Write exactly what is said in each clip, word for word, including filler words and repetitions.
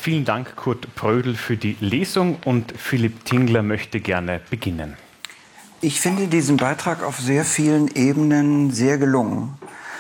Vielen Dank, Kurt Brödel, für die Lesung, und Philipp Tingler möchte gerne beginnen. Ich finde diesen Beitrag auf sehr vielen Ebenen sehr gelungen.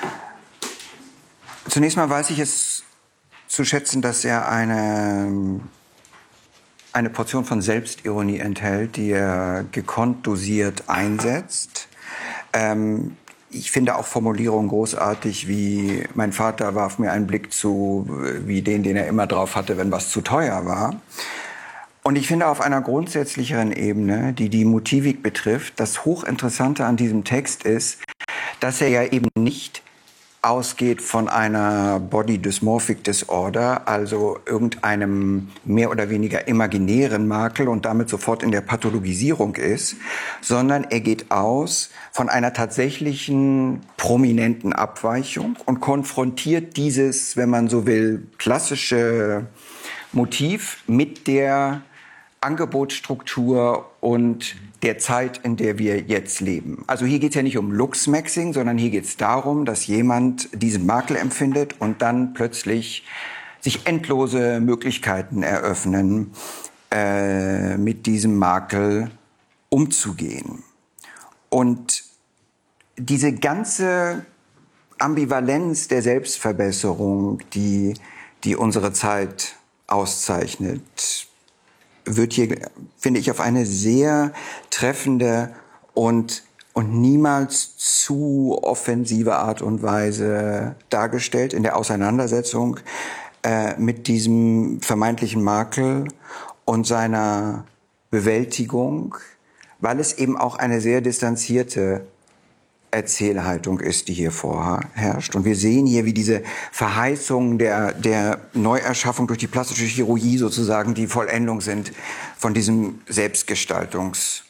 Zunächst mal weiß ich es zu schätzen, dass er eine, eine Portion von Selbstironie enthält, die er gekonnt dosiert einsetzt. Ähm, ich finde auch Formulierungen großartig, wie mein Vater warf mir einen Blick zu, wie den, den er immer drauf hatte, wenn was zu teuer war. Und ich finde auf einer grundsätzlicheren Ebene, die die Motivik betrifft, das Hochinteressante an diesem Text ist, dass er ja eben nicht ausgeht von einer Body Dysmorphic Disorder, also irgendeinem mehr oder weniger imaginären Makel und damit sofort in der Pathologisierung ist, sondern er geht aus von einer tatsächlichen prominenten Abweichung und konfrontiert dieses, wenn man so will, klassische Motiv mit der Angebotsstruktur und der Zeit, in der wir jetzt leben. Also hier geht es ja nicht um Luxmaxing, sondern hier geht es darum, dass jemand diesen Makel empfindet und dann plötzlich sich endlose Möglichkeiten eröffnen, äh, mit diesem Makel umzugehen. Und diese ganze Ambivalenz der Selbstverbesserung, die, die unsere Zeit auszeichnet, wird hier, finde ich, auf eine sehr treffende und, und niemals zu offensive Art und Weise dargestellt in der Auseinandersetzung äh, mit diesem vermeintlichen Makel und seiner Bewältigung, weil es eben auch eine sehr distanzierte Erzählhaltung ist, die hier vorherrscht. Und wir sehen hier, wie diese Verheißungen der, der Neuerschaffung durch die plastische Chirurgie sozusagen die Vollendung sind von diesem Selbstgestaltungsideal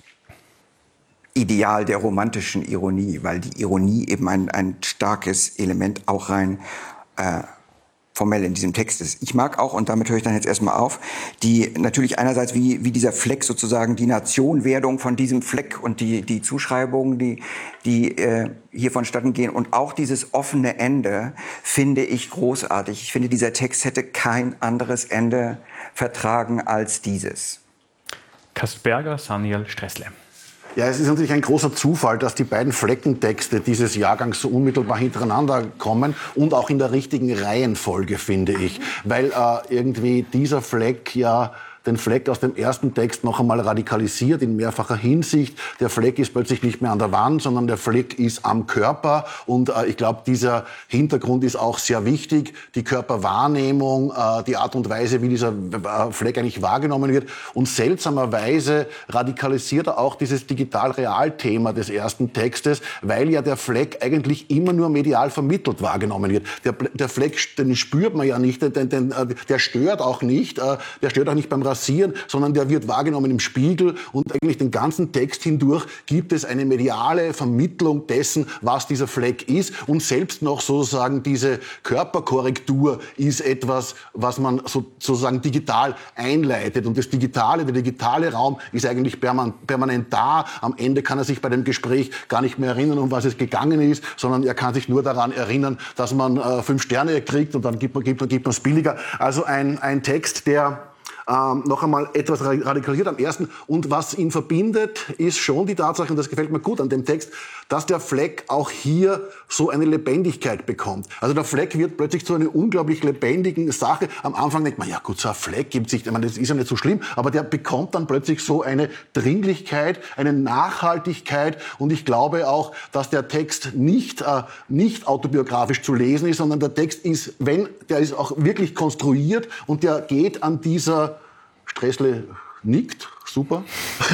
der romantischen Ironie, weil die Ironie eben ein, ein starkes Element auch rein äh, formell in diesem Text ist. Ich mag auch, und damit höre ich dann jetzt erstmal auf, die natürlich einerseits wie, wie dieser Fleck sozusagen die Nationwerdung von diesem Fleck und die, die Zuschreibungen, die, die äh, hier vonstatten gehen, und auch dieses offene Ende finde ich großartig. Ich finde, dieser Text hätte kein anderes Ende vertragen als dieses. Kastberger, Saniel Stressle. Ja, es ist natürlich ein großer Zufall, dass die beiden Fleckentexte dieses Jahrgangs so unmittelbar hintereinander kommen und auch in der richtigen Reihenfolge, finde ich. Weil äh, irgendwie dieser Fleck ja den Fleck aus dem ersten Text noch einmal radikalisiert in mehrfacher Hinsicht. Der Fleck ist plötzlich nicht mehr an der Wand, sondern der Fleck ist am Körper. Und äh, ich glaube, dieser Hintergrund ist auch sehr wichtig. Die Körperwahrnehmung, äh, die Art und Weise, wie dieser äh, Fleck eigentlich wahrgenommen wird. Und seltsamerweise radikalisiert er auch dieses Digital-Real-Thema des ersten Textes, weil ja der Fleck eigentlich immer nur medial vermittelt wahrgenommen wird. Der, der Fleck, den spürt man ja nicht, den, den, der stört auch nicht, äh, der stört auch nicht beim Rasieren, sondern der wird wahrgenommen im Spiegel, und eigentlich den ganzen Text hindurch gibt es eine mediale Vermittlung dessen, was dieser Fleck ist, und selbst noch sozusagen diese Körperkorrektur ist etwas, was man so, sozusagen digital einleitet, und das Digitale, der digitale Raum ist eigentlich permanent, permanent da. Am Ende kann er sich bei dem Gespräch gar nicht mehr erinnern, um was es gegangen ist, sondern er kann sich nur daran erinnern, dass man äh, fünf Sterne kriegt, und dann gibt man, gibt man, gibt man es billiger. Also ein, ein Text, der Ähm, noch einmal etwas radikalisiert am ersten. Und was ihn verbindet, ist schon die Tatsache, und das gefällt mir gut an dem Text, dass der Fleck auch hier so eine Lebendigkeit bekommt. Also der Fleck wird plötzlich zu einer unglaublich lebendigen Sache. Am Anfang denkt man, ja gut, so ein Fleck gibt sich, ich meine, das ist ja nicht so schlimm, aber der bekommt dann plötzlich so eine Dringlichkeit, eine Nachhaltigkeit, und ich glaube auch, dass der Text nicht, äh, nicht autobiografisch zu lesen ist, sondern der Text ist, wenn, der ist auch wirklich konstruiert, und der geht an dieser Stressle nickt, super.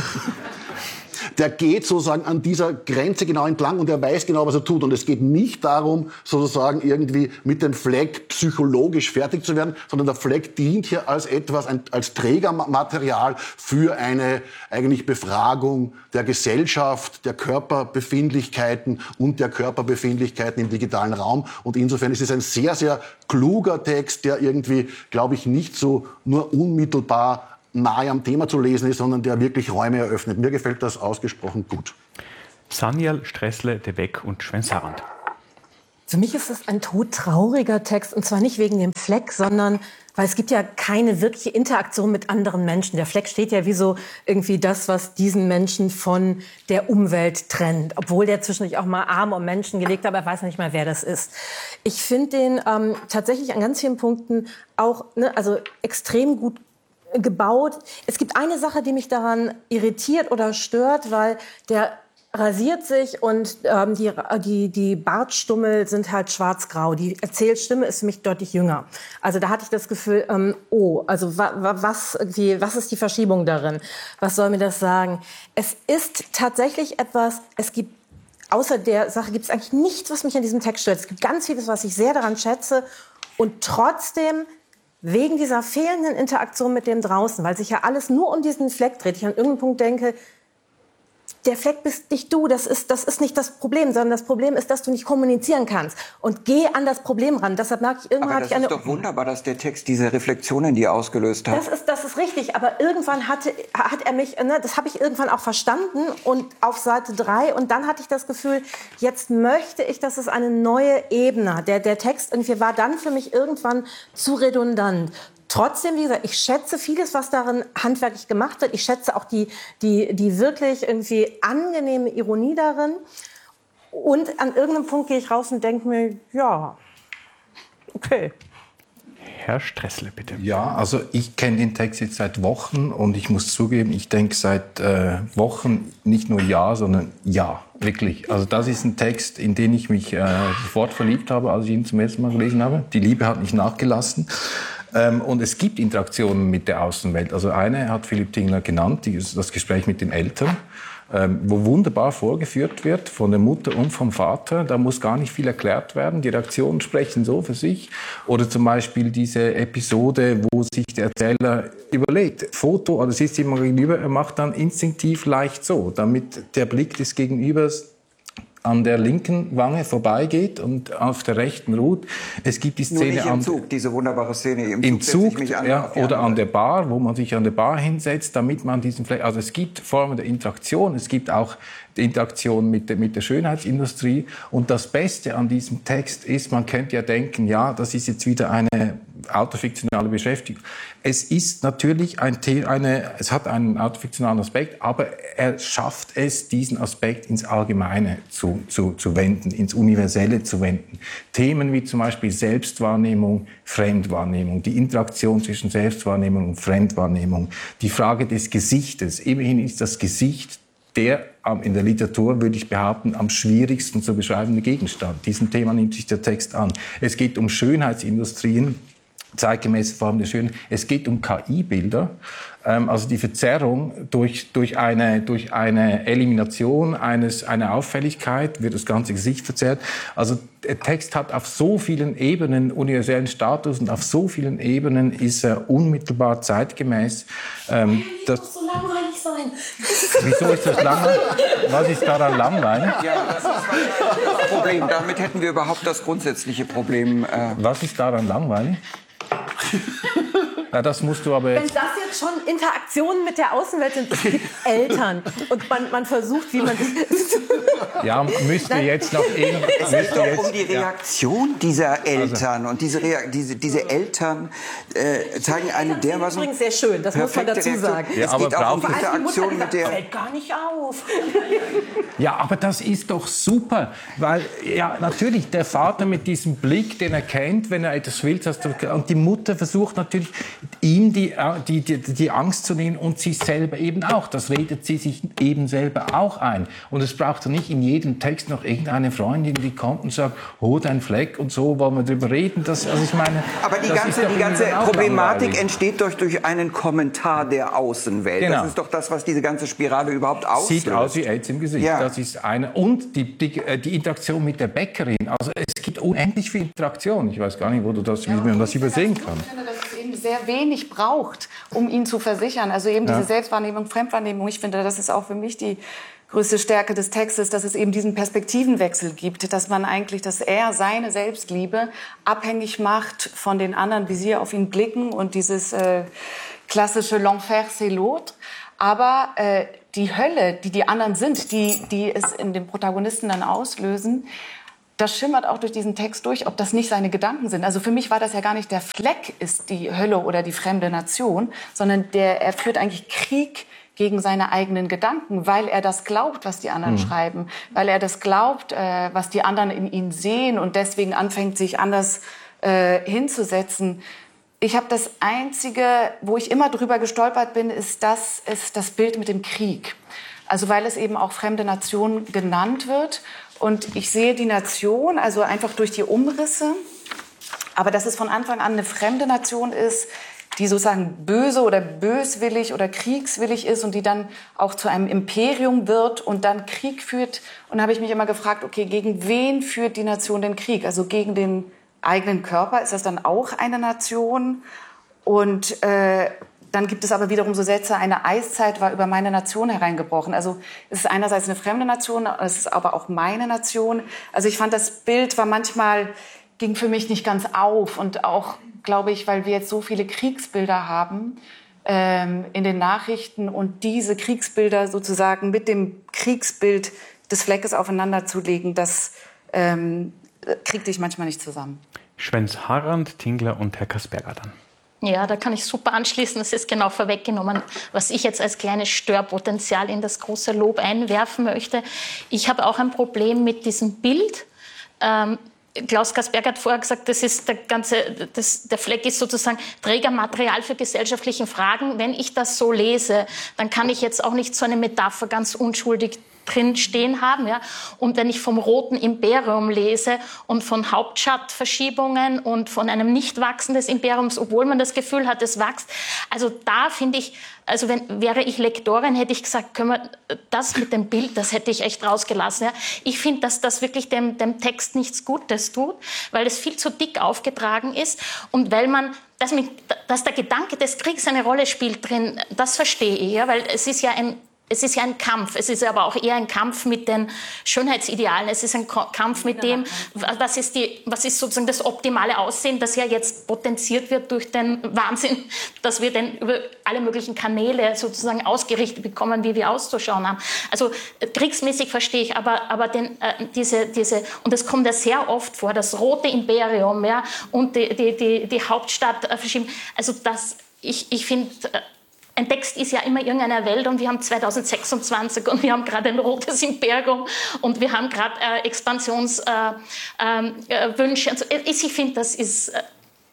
Der geht sozusagen an dieser Grenze genau entlang, und er weiß genau, was er tut. Und es geht nicht darum, sozusagen irgendwie mit dem Fleck psychologisch fertig zu werden, sondern der Fleck dient hier als etwas, ein, als Trägermaterial für eine eigentlich Befragung der Gesellschaft, der Körperbefindlichkeiten und der Körperbefindlichkeiten im digitalen Raum. Und insofern ist es ein sehr, sehr kluger Text, der irgendwie, glaube ich, nicht so nur unmittelbar nahe am Thema zu lesen ist, sondern der wirklich Räume eröffnet. Mir gefällt das ausgesprochen gut. Saniel Stressle, De Beck und Schweinsarand. Für mich ist es ein todtrauriger Text, und zwar nicht wegen dem Fleck, sondern weil es gibt ja keine wirkliche Interaktion mit anderen Menschen. Der Fleck steht ja wie so irgendwie das, was diesen Menschen von der Umwelt trennt. Obwohl der zwischendurch auch mal Arme um Menschen gelegt hat, aber er weiß nicht mal, wer das ist. Ich finde den ähm, tatsächlich an ganz vielen Punkten auch ne, also extrem gut gebaut. Es gibt eine Sache, die mich daran irritiert oder stört, weil der rasiert sich und ähm, die, die, die Bartstummel sind halt schwarz-grau. Die Erzählstimme ist für mich deutlich jünger. Also da hatte ich das Gefühl, ähm, oh, also wa, wa, was, irgendwie, was ist die Verschiebung darin? Was soll mir das sagen? Es ist tatsächlich etwas, es gibt, außer der Sache gibt es eigentlich nichts, was mich an diesem Text stört. Es gibt ganz vieles, was ich sehr daran schätze und trotzdem wegen dieser fehlenden Interaktion mit dem draußen, weil sich ja alles nur um diesen Fleck dreht, ich an irgendeinem Punkt denke, der Fleck bist nicht du, das ist, das ist nicht das Problem, sondern das Problem ist, dass du nicht kommunizieren kannst. Und geh an das Problem ran. Deshalb merke ich, irgendwann aber hatte ich eine... das ist doch wunderbar, dass der Text diese Reflexionen, die er ausgelöst hat. Das ist, das ist richtig, aber irgendwann hatte, hat er mich, ne, das habe ich irgendwann auch verstanden und auf Seite drei und dann hatte ich das Gefühl, jetzt möchte ich, dass es eine neue Ebene hat. Der, der Text irgendwie war dann für mich irgendwann zu redundant. Trotzdem, wie gesagt, ich schätze vieles, was darin handwerklich gemacht wird. Ich schätze auch die, die, die wirklich irgendwie angenehme Ironie darin. Und an irgendeinem Punkt gehe ich raus und denke mir, ja, okay. Herr Stressle, bitte. Ja, also ich kenne den Text jetzt seit Wochen und ich muss zugeben, ich denke seit äh, Wochen nicht nur ja, sondern ja, wirklich. Also das ist ein Text, in den ich mich äh, sofort verliebt habe, als ich ihn zum ersten Mal gelesen habe. Die Liebe hat nicht nachgelassen. Ähm, und es gibt Interaktionen mit der Außenwelt. Also eine hat Philipp Tingler genannt, die ist das Gespräch mit den Eltern, ähm, wo wunderbar vorgeführt wird von der Mutter und vom Vater. Da muss gar nicht viel erklärt werden. Die Reaktionen sprechen so für sich. Oder zum Beispiel diese Episode, wo sich der Erzähler überlegt, Foto, oder sitzt jemand gegenüber, er macht dann instinktiv leicht so, damit der Blick des Gegenübers an der linken Wange vorbeigeht und auf der rechten ruht. Es gibt die Szene Nur nicht im am Zug, diese wunderbare Szene im, im Zug, Zug, setze ich mich an, ja, oder an der Bar, wo man sich an der Bar hinsetzt, damit man diesen Fleck, also es gibt Formen der Interaktion, es gibt auch die Interaktion mit der, mit der Schönheitsindustrie und das Beste an diesem Text ist, man könnte ja denken, ja, das ist jetzt wieder eine autofiktionale Beschäftigung. Es ist natürlich ein eine, es hat einen autofiktionalen Aspekt, aber er schafft es, diesen Aspekt ins Allgemeine zu, zu, zu wenden, ins Universelle zu wenden. Themen wie zum Beispiel Selbstwahrnehmung, Fremdwahrnehmung, die Interaktion zwischen Selbstwahrnehmung und Fremdwahrnehmung, die Frage des Gesichtes. Immerhin ist das Gesicht der in der Literatur, würde ich behaupten, am schwierigsten zu beschreibende Gegenstand. Diesem Thema nimmt sich der Text an. Es geht um Schönheitsindustrien, zeitgemäße Formen der Schönheit. Es geht um K I-Bilder, ähm, also die Verzerrung durch, durch, eine, durch eine Elimination eines, einer Auffälligkeit wird das ganze Gesicht verzerrt. Also der Text hat auf so vielen Ebenen universellen Status und auf so vielen Ebenen ist er unmittelbar zeitgemäß. Ähm, das muss so langweilig sein. Wieso ist das langweilig? Was ist daran langweilig? Ja, das ist das Problem. Damit hätten wir überhaupt das grundsätzliche Problem. Äh Was ist daran langweilig? Ja, das musst du aber Wenn jetzt... das jetzt schon Interaktionen mit der Außenwelt sind, es gibt Eltern und man, man versucht, wie man das... Ja, müsst ihr jetzt noch... Es geht doch um die Reaktion dieser Eltern. Und diese, Rea diese, diese Eltern äh, zeigen eine dermaßen... Übrigens sehr schön, das muss man dazu Reaktion. sagen. Ja, es aber geht auch um braucht- Interaktion mit der... fällt gar nicht auf. Ja, aber das ist doch super, weil ja natürlich der Vater mit diesem Blick, den er kennt, wenn er etwas will, und die Mutter versucht natürlich ihm die, die, die, die Angst zu nehmen und sich selber eben auch. Das redet sie sich eben selber auch ein. Und es braucht ja nicht in jedem Text noch irgendeine Freundin, die kommt und sagt, oh, dein Fleck und so, wollen wir drüber reden. Das, also ich meine, Aber die das ganze, ist doch die ganze dann auch Problematik langweilig. entsteht durch, durch einen Kommentar der Außenwelt. Genau. Das ist doch das, was diese ganze Spirale überhaupt auslöst. Sieht aus wie AIDS im Gesicht. Ja. Das ist eine. Und die, die, die Interaktion mit der Bäckerin. Also es gibt unendlich viel Interaktion. Ich weiß gar nicht, wo du das, wie man das übersehen kann. Ich finde, dass es eben sehr wenig braucht, um ihn zu versichern. Also eben Ja. diese Selbstwahrnehmung, Fremdwahrnehmung. Ich finde, das ist auch für mich die größte Stärke des Textes, dass es eben diesen Perspektivenwechsel gibt, dass man eigentlich, dass er seine Selbstliebe abhängig macht von den anderen, wie sie auf ihn blicken und dieses äh, klassische L'enfer c'est l'autre. Aber äh, die Hölle, die die anderen sind, die, die es in dem Protagonisten dann auslösen, das schimmert auch durch diesen Text durch, ob das nicht seine Gedanken sind. Also für mich war das ja gar nicht, der Fleck ist die Hölle oder die fremde Nation, sondern der, er führt eigentlich Krieg gegen seine eigenen Gedanken, weil er das glaubt, was die anderen mhm. schreiben, weil er das glaubt, äh, was die anderen in ihm sehen und deswegen anfängt, sich anders äh, hinzusetzen. Ich habe das Einzige, wo ich immer drüber gestolpert bin, ist das, ist das Bild mit dem Krieg. Also weil es eben auch fremde Nation genannt wird. Und ich sehe die Nation, also einfach durch die Umrisse, aber dass es von Anfang an eine fremde Nation ist, die sozusagen böse oder böswillig oder kriegswillig ist und die dann auch zu einem Imperium wird und dann Krieg führt. Und da habe ich mich immer gefragt, okay, gegen wen führt die Nation den Krieg? Also gegen den eigenen Körper, ist das dann auch eine Nation? Und äh, dann gibt es aber wiederum so Sätze, eine Eiszeit war über meine Nation hereingebrochen. Also es ist einerseits eine fremde Nation, es ist aber auch meine Nation. Also ich fand, das Bild war manchmal, ging für mich nicht ganz auf. Und auch, glaube ich, weil wir jetzt so viele Kriegsbilder haben ähm, in den Nachrichten und diese Kriegsbilder sozusagen mit dem Kriegsbild des Fleckes aufeinander zu legen, das ähm, kriegte ich manchmal nicht zusammen. Schwenz-Harand, Tingler und Herr Kasperger dann. Ja, da kann ich super anschließen. Das ist genau vorweggenommen, was ich jetzt als kleines Störpotenzial in das große Lob einwerfen möchte. Ich habe auch ein Problem mit diesem Bild. Ähm, Klaus Kasperger hat vorher gesagt, das ist der ganze, das, der Fleck ist sozusagen Trägermaterial für gesellschaftliche Fragen. Wenn ich das so lese, dann kann ich jetzt auch nicht so eine Metapher ganz unschuldig drin stehen haben. Ja? Und wenn ich vom Roten Imperium lese und von Hauptstadtverschiebungen und von einem Nichtwachsen des Imperiums, obwohl man das Gefühl hat, es wächst, also da finde ich, also wenn, wäre ich Lektorin, hätte ich gesagt, können wir das mit dem Bild, das hätte ich echt rausgelassen. Ja? Ich finde, dass das wirklich dem, dem Text nichts Gutes tut, weil es viel zu dick aufgetragen ist und weil man dass, mit, dass der Gedanke des Kriegs eine Rolle spielt drin, das verstehe ich, ja? Weil es ist ja ein Es ist ja ein Kampf. Es ist aber auch eher ein Kampf mit den Schönheitsidealen. Es ist ein Kampf mit dem, was ist, die, was ist sozusagen das optimale Aussehen, das ja jetzt potenziert wird durch den Wahnsinn, dass wir den über alle möglichen Kanäle sozusagen ausgerichtet bekommen, wie wir auszuschauen haben. Also kriegsmäßig verstehe ich, aber, aber den, äh, diese, diese, und es kommt ja sehr oft vor, das Rote Imperium, ja, und die, die, die, die Hauptstadt äh, verschieben. Also das, ich, ich finde, äh, ein Text ist ja immer irgendeine Welt und wir haben zweitausendsechsundzwanzig und wir haben gerade ein rotes Imperium und wir haben gerade äh, Expansionswünsche. Äh, äh, also ich finde, das ist äh,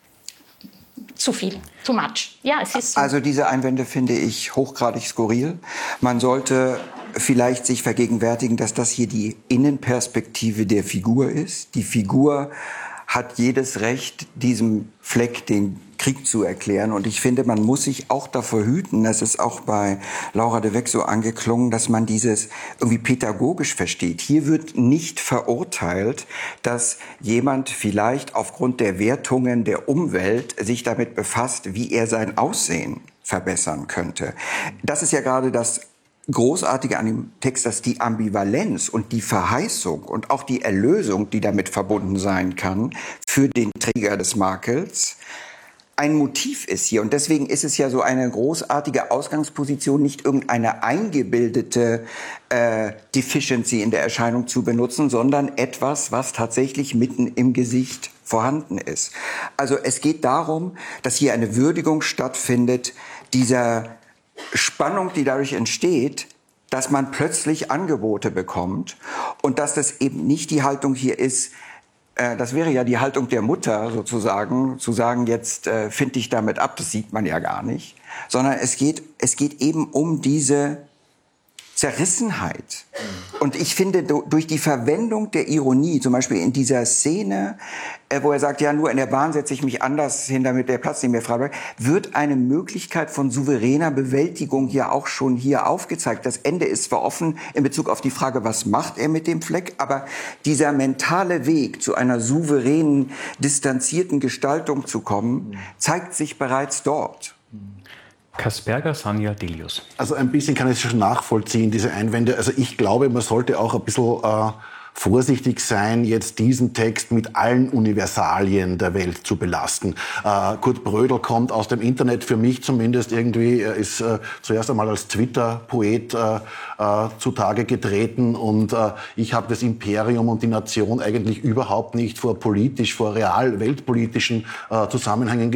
zu viel, too much. Ja, es ist so. Also diese Einwände finde ich hochgradig skurril. Man sollte vielleicht sich vergegenwärtigen, dass das hier die Innenperspektive der Figur ist. Die Figur hat jedes Recht, diesem Fleck den Krieg zu erklären. Und ich finde, man muss sich auch davor hüten, das ist auch bei Laura de Veck so angeklungen, dass man dieses irgendwie pädagogisch versteht. Hier wird nicht verurteilt, dass jemand vielleicht aufgrund der Wertungen der Umwelt sich damit befasst, wie er sein Aussehen verbessern könnte. Das ist ja gerade das Großartige an dem Text, dass die Ambivalenz und die Verheißung und auch die Erlösung, die damit verbunden sein kann, für den Träger des Makels, ein Motiv ist hier. Und deswegen ist es ja so eine großartige Ausgangsposition, nicht irgendeine eingebildete äh, Deficiency in der Erscheinung zu benutzen, sondern etwas, was tatsächlich mitten im Gesicht vorhanden ist. Also es geht darum, dass hier eine Würdigung stattfindet, dieser Spannung, die dadurch entsteht, dass man plötzlich Angebote bekommt und dass das eben nicht die Haltung hier ist, äh, das wäre ja die Haltung der Mutter sozusagen, zu sagen, jetzt äh, finde dich damit ab, das sieht man ja gar nicht, sondern es geht, es geht eben um diese Zerrissenheit. Und ich finde, durch die Verwendung der Ironie, zum Beispiel in dieser Szene, wo er sagt, ja, nur in der Bahn setze ich mich anders hin, damit der Platz nicht mehr frei bleibt, wird eine Möglichkeit von souveräner Bewältigung ja auch schon hier aufgezeigt. Das Ende ist zwar offen in Bezug auf die Frage, was macht er mit dem Fleck, aber dieser mentale Weg, zu einer souveränen, distanzierten Gestaltung zu kommen, zeigt sich bereits dort. Kasperger, Sanja, Delius. Also ein bisschen kann ich schon nachvollziehen, diese Einwände. Also ich glaube, man sollte auch ein bisschen äh, vorsichtig sein, jetzt diesen Text mit allen Universalien der Welt zu belasten. Äh, Kurt Brödel kommt aus dem Internet, für mich zumindest irgendwie, er ist äh, zuerst einmal als Twitter-Poet äh, äh, zutage getreten und äh, ich habe das Imperium und die Nation eigentlich überhaupt nicht vor politisch, vor real weltpolitischen äh, Zusammenhängen